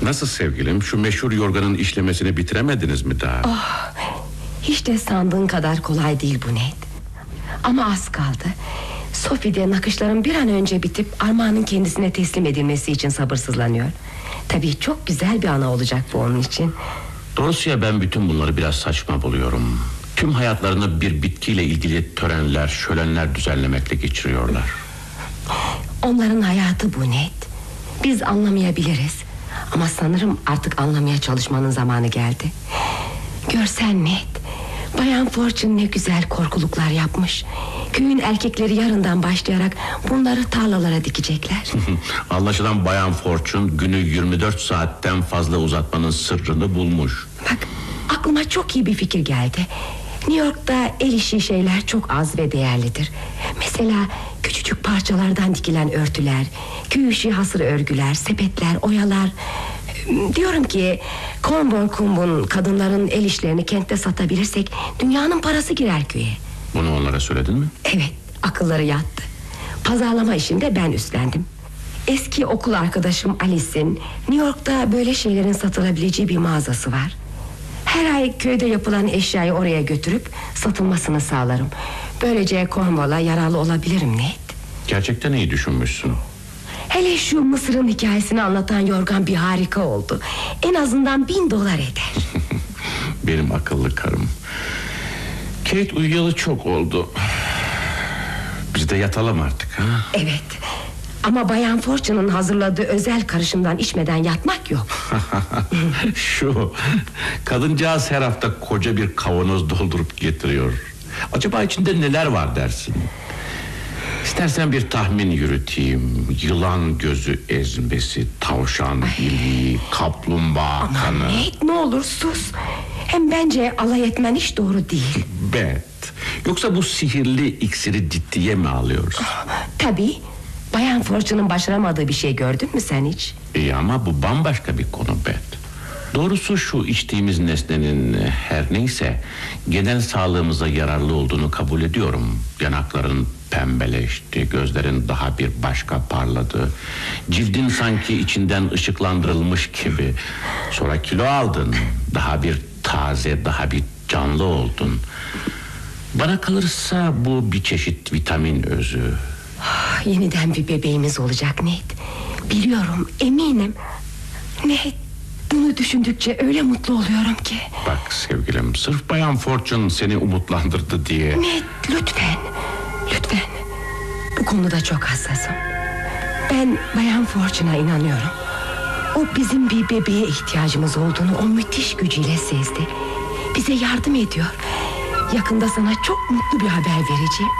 Nasıl sevgilim? Şu meşhur yorganın işlemesini bitiremediniz mi daha? Oh, hiç de sandığın kadar kolay değil bu Ned. Ama az kaldı. Sophie de nakışların bir an önce bitip Armağan'ın kendisine teslim edilmesi için sabırsızlanıyor. Tabii çok güzel bir ana olacak bu onun için. Doğrusu ben bütün bunları biraz saçma buluyorum. Tüm hayatlarını bir bitkiyle ilgili törenler, şölenler düzenlemekle geçiriyorlar. Onların hayatı bu Ned. Biz anlamayabiliriz. Ama sanırım artık anlamaya çalışmanın zamanı geldi. Görsen Ned, Bayan Fortune ne güzel korkuluklar yapmış. Köyün erkekleri yarından başlayarak bunları tarlalara dikecekler. Anlaşılan Bayan Fortune günü 24 saatten fazla uzatmanın sırrını bulmuş. Bak, aklıma çok iyi bir fikir geldi. New York'ta el işi şeyler çok az ve değerlidir. Mesela küçücük parçalardan dikilen örtüler, köy işi hasır örgüler, sepetler, oyalar. Diyorum ki Cornwall Comb'un kadınların el işlerini kentte satabilirsek dünyanın parası girer köye. Bunu onlara söyledin mi? Evet, akılları yattı. Pazarlama işinde ben üstlendim. Eski okul arkadaşım Alice'in New York'ta böyle şeylerin satılabileceği bir mağazası var. Her ay köyde yapılan eşyayı oraya götürüp satılmasını sağlarım. Böylece Cornwall'a yararlı olabilirim Ned. Gerçekten iyi düşünmüşsün. Hele şu Mısır'ın hikayesini anlatan yorgan bir harika oldu. En azından $1000 eder. Benim akıllı karım. Kate uyuyalı çok oldu. Biz de yatalım artık ha? Evet. Ama Bayan Fortune'un hazırladığı özel karışımdan içmeden yatmak yok. Şu kadıncağız her hafta koca bir kavanoz doldurup getiriyor. Acaba içinde neler var dersin? İstersen bir tahmin yürüteyim. Yılan gözü ezmesi, tavşan iliği, kaplumbağa kanı. Aman ne olur sus. Hem bence alay etmen hiç doğru değil. Bet. Yoksa bu sihirli iksiri ciddiye mi alıyoruz? Tabii. Bayan Fortune'un başaramadığı bir şey gördün mü sen hiç? İyi ama bu bambaşka bir konu Bet. Doğrusu şu içtiğimiz nesnenin her neyse genel sağlığımıza yararlı olduğunu kabul ediyorum. Yanakların pembeleşti, gözlerin daha bir başka parladı. Cildin sanki içinden ışıklandırılmış gibi. Sonra kilo aldın, daha bir taze, daha bir canlı oldun. Bana kalırsa bu bir çeşit vitamin özü. Yeniden bir bebeğimiz olacak Ned. Biliyorum, eminim. Ned, bunu düşündükçe öyle mutlu oluyorum ki. Bak sevgilim, sırf Bayan Fortune seni umutlandırdı diye. Ned, lütfen. Lütfen. Bu konuda çok hassasım. Ben Bayan Fortune'a inanıyorum. O bizim bir bebeğe ihtiyacımız olduğunu o müthiş gücüyle sezdi. Bize yardım ediyor. Yakında sana çok mutlu bir haber vereceğim.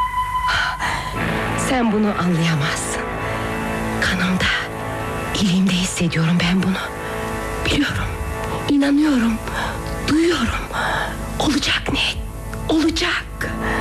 Sen bunu anlayamazsın. Kanımda, iliğimde hissediyorum ben bunu. Biliyorum, inanıyorum, duyuyorum. Olacak Ned, olacak.